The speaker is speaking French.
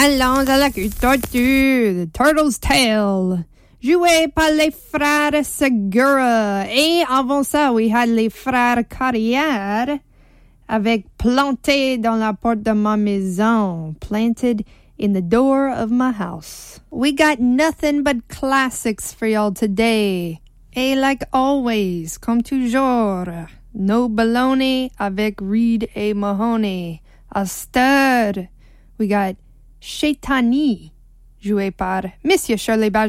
Allons à la queue tortue, The Turtle's Tale, joué par les frères Segura. Et avant ça, we had les frères Carrière avec Planté dans la porte de ma maison, Planted in the door of my house. We got nothing but classics for y'all today. Et like always, comme toujours, No Baloney avec Reed et Mahoney. A stud. We got Shaitani, joué par Monsieur Shirley Bajon.